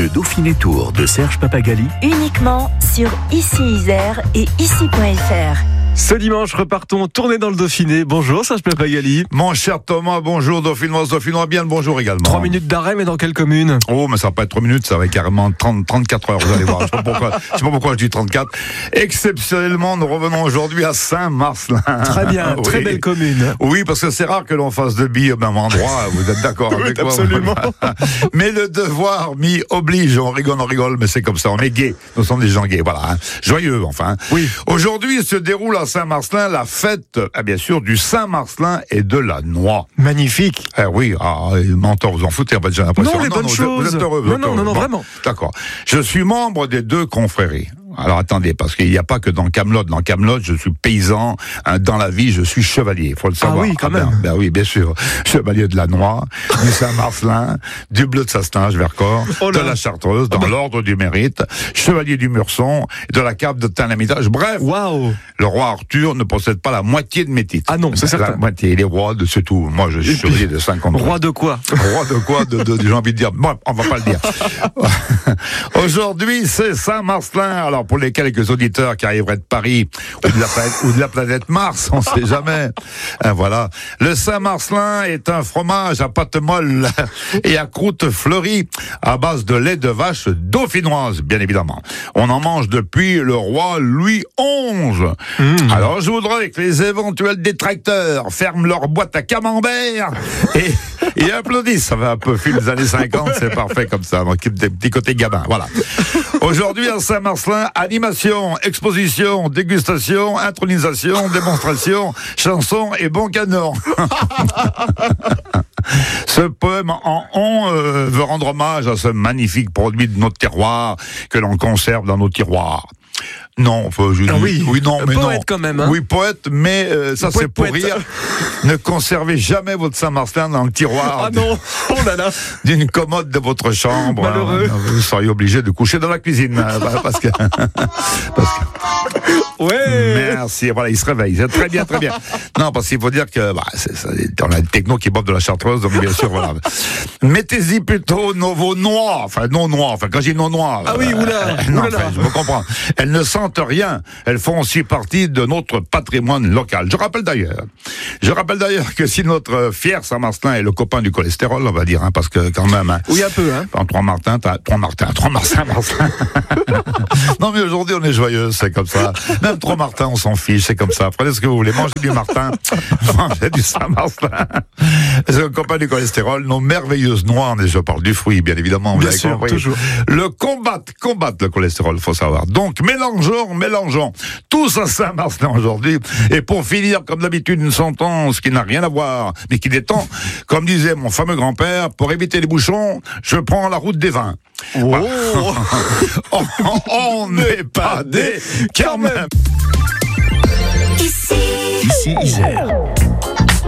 Dauphiné Tour de Serge Papagali. Uniquement sur Ici Isère et ici.fr. Ce dimanche, repartons tourner dans le Dauphiné. Bonjour Serge Papagali. Mon cher Thomas, bonjour Dauphinoise, Dauphinois, bien le bonjour également. 3 minutes d'arrêt, mais dans quelle commune? Oh, mais ça va pas être 3 minutes, ça va être carrément 34 heures, vous allez voir. Je sais pas pourquoi je dis 34. Exceptionnellement, nous revenons aujourd'hui à Saint-Marcelin. Très bien, oui. très belle commune. Oui, parce que c'est rare que l'on fasse de billes au même endroit, vous êtes d'accord Oui, avec moi? absolument. Mais le devoir m'y oblige, on rigole, mais c'est comme ça, on est gays, nous sommes des gens gays, voilà, hein. Joyeux enfin. Oui. Aujourd'hui se déroule à Saint-Marcelin la fête, bien sûr, du Saint-Marcelin et de la noix. Magnifique. Oui, mentor, vous en foutez, j'ai l'impression. Non, les bonnes choses. Vous êtes heureux. Non, Bon, vraiment. D'accord. Je suis membre des 2 confréries. Alors attendez, parce qu'il n'y a pas que dans Camelot. Dans Camelot, je suis paysan. Dans la vie, je suis chevalier. Faut le savoir. Ah oui, quand même. Ben oui, bien sûr. Chevalier de la Noix, du Saint-Marcelin, du Bleu de Sassenage, Vercors, de la Chartreuse, dans l'ordre du mérite, chevalier du Murson, de la Cape de Tain-l'Hermitage. Bref, Waouh. le roi Arthur ne possède pas la moitié de mes titres. Ah non, c'est certain. La moitié. Il est roi de c'est tout. Moi, je suis chevalier de 50 ans. Roi de quoi? Roi de quoi? J'ai envie de dire. Bon, on va pas le dire. Aujourd'hui, c'est Saint-Marcelin. Alors, pour les quelques auditeurs qui arriveraient de Paris ou de la planète Mars, on sait jamais. Voilà. Le Saint-Marcelin est un fromage à pâte molle et à croûte fleurie à base de lait de vache dauphinoise, bien évidemment. On en mange depuis le roi Louis XI. Alors, je voudrais que les éventuels détracteurs ferment leur boîte à camembert et applaudissent. Ça va un peu film des années 50, c'est parfait comme ça. Donc, des petits côtés gabins. Voilà. Aujourd'hui, à Saint-Marcelin, animation, exposition, dégustation, intronisation, démonstration, chanson et bon canon. Ce poème en on veut rendre hommage à ce magnifique produit de notre terroir que l'on conserve dans nos tiroirs. Non, enfin, oui, non, mais poète non. quand même, hein. Oui, poète, mais ça c'est pour poète. rire. Ne conservez jamais votre Saint-Marcelin dans le tiroir. Ah non, oh là là. D'une commode de votre chambre. Malheureux. Vous seriez obligé de coucher dans la cuisine, parce que. Ouais. Merci. Voilà, il se réveille. C'est très bien, très bien. Non, parce qu'il faut dire que on a des technos qui boivent de la Chartreuse, donc bien sûr, voilà. Mettez-y plutôt vos noix, non-noix. Enfin, quand j'ai non-noix. Ah oui, oula. Non, oulala. enfin, je me comprends. Elles ne sentent rien. Elles font aussi partie de notre patrimoine local. Je rappelle d'ailleurs que si notre fier Saint-Marcelin est le copain du cholestérol, on va dire, parce que quand même. Oui, un peu, hein. En trois Marcelin. Non, mais aujourd'hui, on est joyeux, c'est comme ça. Même 3 Martin, on s'en fiche, c'est comme ça. Prenez ce que vous voulez. Mangez du Martin, mangez du Saint-Marcelin. C'est le copain du cholestérol, nos merveilleuses noix, je parle du fruit, bien évidemment. Bien sûr, compris. toujours. Le combattre le cholestérol, faut savoir. Donc, mélangeons tous à Saint-Marcelin aujourd'hui. Et pour finir, comme d'habitude, une sentence qui n'a rien à voir, mais qui détend, comme disait mon fameux grand-père, pour éviter les bouchons, je prends la route des vins. Oh. Voilà. On n'est pas des quand même. Ici Ici Isère.